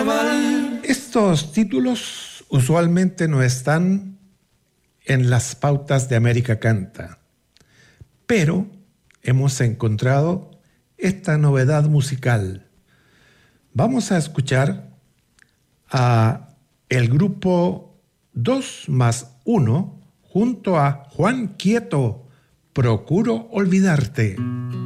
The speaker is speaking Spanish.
carnaval. Estos títulos usualmente no están en las pautas de América Canta, pero hemos encontrado esta novedad musical. Vamos a escuchar a el grupo 2+1 junto a Juan Quieto, Procuro Olvidarte.